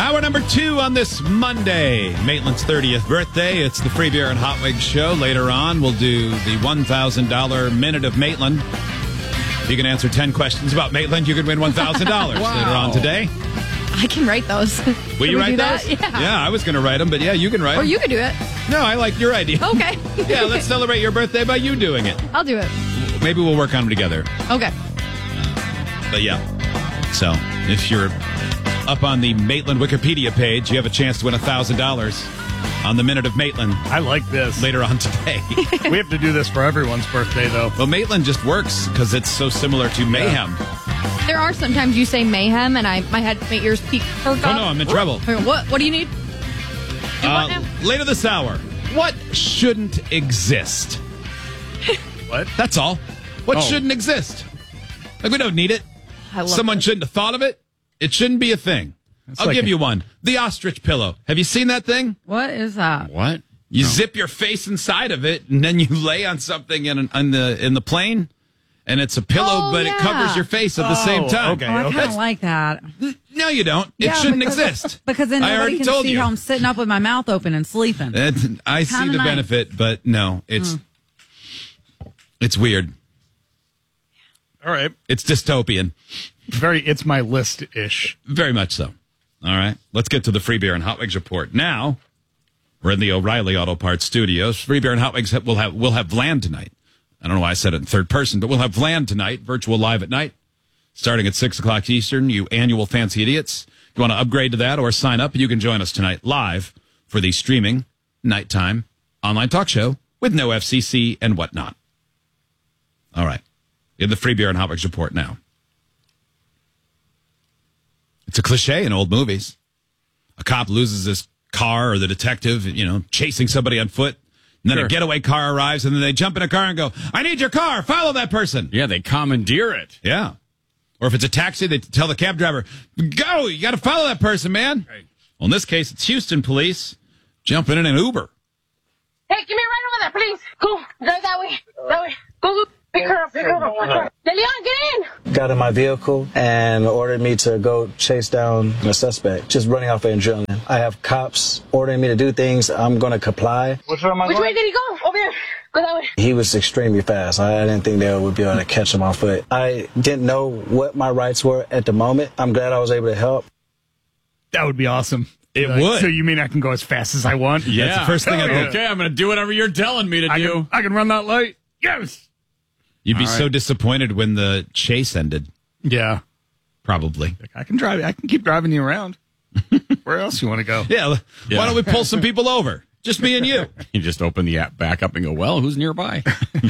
Hour number 2 on this Monday, Maitland's 30th birthday. It's the Free Beer and Hot Wings show. Later on, we'll do the $1,000 Minute of Maitland. If you can answer 10 questions about Maitland, you can win $1,000 later on today. I can write those. Will you write those? Yeah, I was going to write them, but yeah, you can write them. Or you could do it. No, I like your idea. Okay. Yeah, let's celebrate your birthday by you doing it. I'll do it. Maybe we'll work on them together. Okay. But yeah, so if you're up on the Maitland Wikipedia page, you have a chance to win $1,000 on the Minute of Maitland. I like this. Later on today. We have to do this for everyone's birthday, though. Well, Maitland just works because it's so similar to Mayhem. There are sometimes you say mayhem, and my ears perk up. Oh, no, I'm in trouble. What do you need? Later this hour, what shouldn't exist? What? That's all. What shouldn't exist? Like, we don't need it. Someone shouldn't have thought of it. It shouldn't be a thing. I'll give you one. The ostrich pillow. Have you seen that thing? What is that? What? You zip your face inside of it, and then you lay on something in the plane, and it's a pillow, but it covers your face at the same time. Okay, I kind of like that. No, you don't. It shouldn't exist. Because then I nobody already can told see you. how I'm sitting up with my mouth open and sleeping. I see the benefit, but no, it's weird. All right. It's dystopian. It's my list-ish. Very much so. All right. Let's get to the Free Beer and Hot Wings report. Now, we're in the O'Reilly Auto Parts studios. Free Beer and Hot Wings will have Vlad tonight. I don't know why I said it in third person, but we'll have Vlad tonight, virtual live at night, starting at 6 o'clock Eastern. You annual fancy idiots. If you want to upgrade to that or sign up, you can join us tonight live for the streaming nighttime online talk show with no FCC and whatnot. All right. In the Free Beer and Hot Wings report now. It's a cliche in old movies. A cop loses his car, or the detective, chasing somebody on foot. And then a getaway car arrives, and then they jump in a car and go, I need your car. Follow that person. Yeah, they commandeer it. Yeah. Or if it's a taxi, they tell the cab driver, go, you got to follow that person, man. Right. Well, in this case, it's Houston police jumping in an Uber. Hey, give me a ride over there, please. Go, drive that way. That way. Go. Pick her up. De Leon, get in! Got in my vehicle and ordered me to go chase down the suspect, just running off of adrenaline. I have cops ordering me to do things. I'm going to comply. Which way did he go? Over here. Go that way. He was extremely fast. I didn't think they would be able to catch him on foot. I didn't know what my rights were at the moment. I'm glad I was able to help. That would be awesome. It would. So you mean I can go as fast as I want? Yeah. That's the first thing I do. Okay, I'm going to do whatever you're telling me to do. I can run that light. Yes. You'd be so disappointed when the chase ended. Yeah. Probably. I can drive. I can keep driving you around. Where else you want to go? Yeah. Why don't we pull some people over? Just me and you. You just open the app back up and go, well, who's nearby?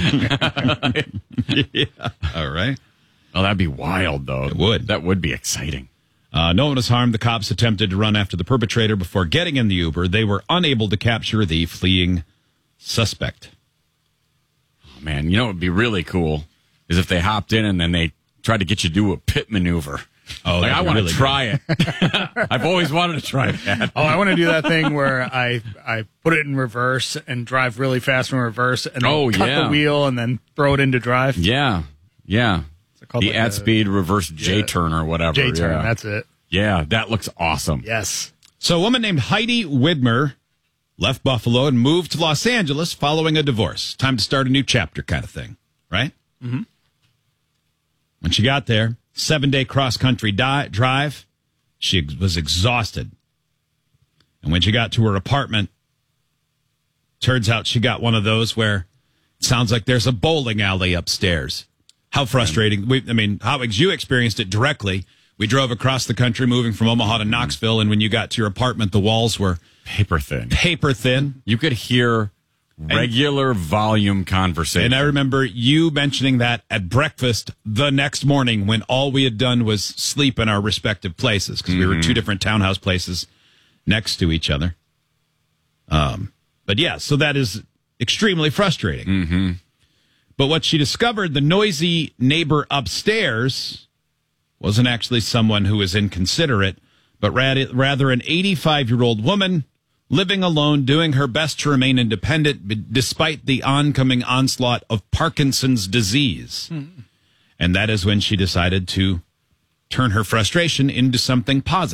Yeah. All right. Well, that'd be wild, though. It would. That would be exciting. No one was harmed. The cops attempted to run after the perpetrator before getting in the Uber. They were unable to capture the fleeing suspect. Oh, man, what would be really cool is if they hopped in and then they tried to get you to do a pit maneuver. Oh, I want to try it. I've always wanted to try that. Oh, I want to do that thing where I put it in reverse and drive really fast in reverse and then cut the wheel and then throw it into drive. Yeah. The at-speed reverse J-turn or whatever. J-turn, that's it. Yeah, that looks awesome. Yes. So a woman named Heidi Widmer left Buffalo and moved to Los Angeles following a divorce. Time to start a new chapter kind of thing, right? Mm-hmm. When she got there, 7-day cross-country drive, she was exhausted. And when she got to her apartment, turns out she got one of those where it sounds like there's a bowling alley upstairs. How frustrating. Howigs, you experienced it directly. We drove across the country moving from Omaha to Knoxville, and when you got to your apartment, the walls were paper thin. You could hear regular volume conversation. And I remember you mentioning that at breakfast the next morning when all we had done was sleep in our respective places because we were two different townhouse places next to each other. But yeah, so that is extremely frustrating. Mm-hmm. But what she discovered, the noisy neighbor upstairs wasn't actually someone who was inconsiderate, but rather an 85-year-old woman living alone, doing her best to remain independent despite the oncoming onslaught of Parkinson's disease. Mm-hmm. And that is when she decided to turn her frustration into something positive.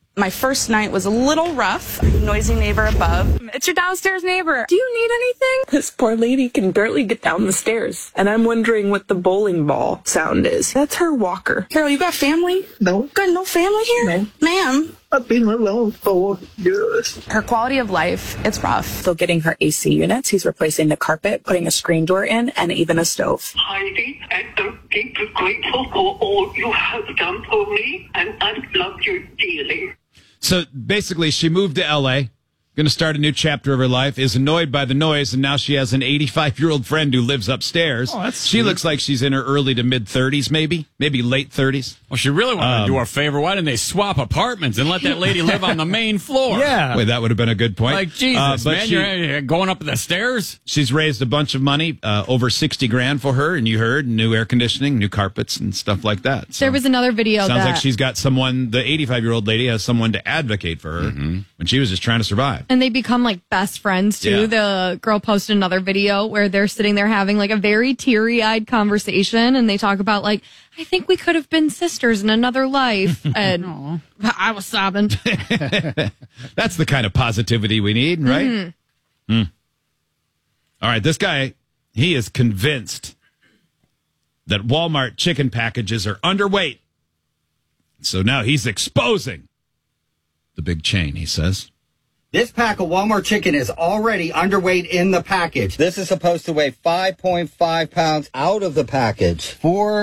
My first night was a little rough. Noisy neighbor above. It's your downstairs neighbor. Do you need anything? This poor lady can barely get down the stairs, and I'm wondering what the bowling ball sound is. That's her walker. Carol, you got family? No. Got no family here? No. Ma'am. I've been alone for years. Her quality of life, it's rough. So getting her AC units, he's replacing the carpet, putting a screen door in, and even a stove. Heidi, I'm deeply grateful for all you have done for me, and I love you dearly. So basically, she moved to L.A., going to start a new chapter of her life, is annoyed by the noise, and now she has an 85-year-old friend who lives upstairs. Oh, that's she sweet. looks like she's in her early to mid-30s, maybe late 30s. Well, she really wanted to do her a favor. Why didn't they swap apartments and let that lady live on the main floor? Yeah. Wait, that would have been a good point. Like, Jesus, but man, she- you're going up the stairs? She's raised a bunch of money, over 60 grand for her, and you heard new air conditioning, new carpets, and stuff like that. So There was another video sounds that, like she's got someone. The 85-year-old lady has someone to advocate for her when she was just trying to survive. and they become like best friends too. Yeah. The girl posted another video where they're sitting there having like a very teary-eyed conversation, and they talk about like, I think we could have been sisters in another life. And I was sobbing. That's the kind of positivity we need, right? All right, this guy, he is convinced that Walmart chicken packages are underweight. So now he's exposing the big chain, he says. This pack of Walmart chicken is already underweight in the package. This is supposed to weigh 5.5 pounds out of the package.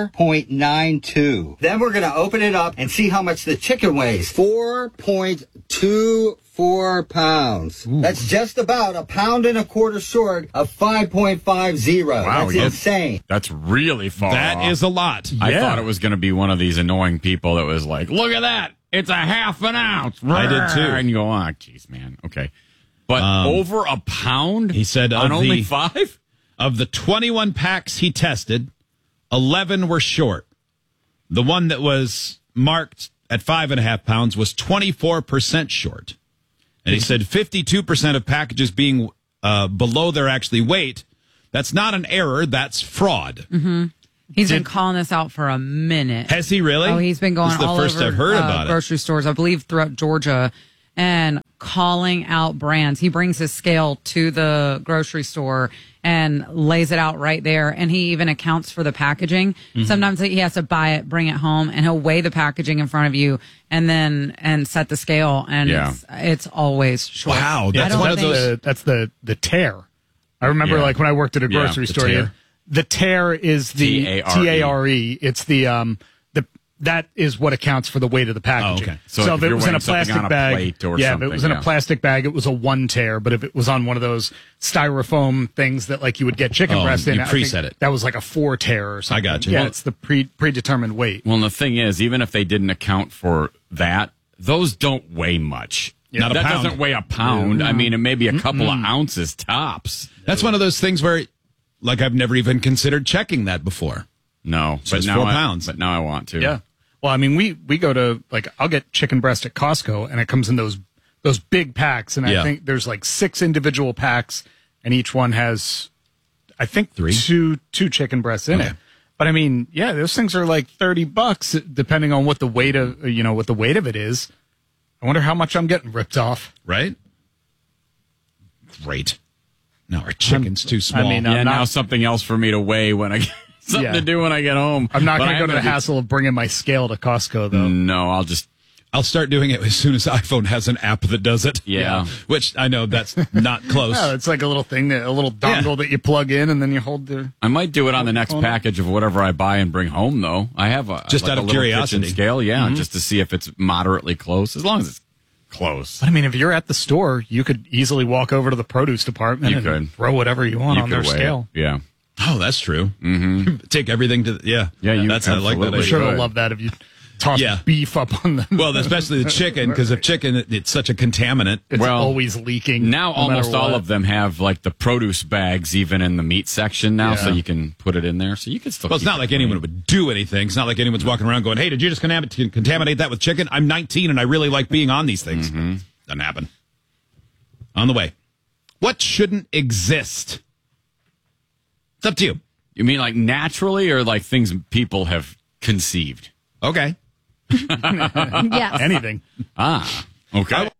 4.92. Then we're going to open it up and see how much the chicken weighs. 4.24 pounds. Ooh. That's just about 1.25 pounds short of 5.50. Wow, That's insane. That's really far That off. is a lot. I Yeah. thought it was going to be one of these annoying people that was like, look at that. It's a half an ounce. I did too. And you go, oh, geez, man. Okay. But over a pound? He said on of only the- 5? Of the 21 packs he tested, 11 were short. The one that was marked at 5.5 pounds was 24% short. And he said 52% of packages being below their actually weight, that's not an error, that's fraud. He's been calling this out for a minute. Has he really? Oh, he's been going This is the all first over I've heard about it. grocery stores, I believe, throughout Georgia, and calling out brands. He brings his scale to the grocery store and lays it out right there, and he even accounts for the packaging. Sometimes he has to buy it, bring it home, and he'll weigh the packaging in front of you, and set the scale, and it's always short. Wow, Yeah, that's one of those. that's the tear. I remember like when I worked at a grocery the store. tear. The tear is the T-A-R-E. It's the that is what accounts for the weight of the packaging. Oh, okay. So if if it you're was in a weighing something plastic on a bag, plate or if it something, was in yeah. a plastic bag, it was a 1 tear. But if it was on one of those styrofoam things that like you would get chicken breast in, you I think preset it. That was like a 4 tear or something. I got you. Yeah, Well- it's the predetermined weight. Well, and the thing is, even if they didn't account for that, those don't weigh much. Not a that pound. doesn't weigh a pound. I mean, it may be a couple of ounces tops. That's one of those things where, like, I've never even considered checking that before. No, So it's now 4 pounds. But now I want to. Yeah. Well, I mean, we go to like I'll get chicken breast at Costco, and it comes in those big packs, and Yeah. I think there's like 6 individual packs, and each one has, I think, 3? two chicken breasts in Okay. it. But I mean, yeah, those things are like $30 depending on what the weight of what the weight of it is. I wonder how much I'm getting ripped off. Right? Great. Now our chicken's too small. I mean, Yeah, I'm now not- something else for me to weigh when I get something Yeah. to do when I get home. I'm not But going I to go to the haven't- hassle of bringing my scale to Costco though. No, I'll start doing it as soon as iPhone has an app that does it. Yeah. Which I know that's not close. No, it's like a little thing, a little dongle that you plug in, and then you hold the. I might do it on the next package of whatever I buy and bring home, though. I have a Just like out a of little curiosity. kitchen scale, just to see if it's moderately close. As long as it's close. But I mean, if you're at the store, you could easily walk over to the produce department You and could. throw whatever you want You on could their weigh scale. it. Yeah. Oh, that's true. Mm-hmm. Take everything to you That's I like that. absolutely I'm sure idea. they'll love that if you toss Yeah. beef up on the. Well, especially the chicken, because if chicken, it's such a contaminant. It's Well, always leaking. Now no matter almost all what. of them have like the produce bags even in the meat section now, so Yeah. you can put it in there. So you can still. Well, it's keep not it like clean. anyone would do anything. It's not like anyone's walking around going, "Hey, did you just contaminate that with chicken?" I'm 19 and I really like being on these things. Doesn't happen. On the way. What shouldn't exist? It's up to you. You mean like naturally, or like things people have conceived? Okay. Yes. Anything. Okay.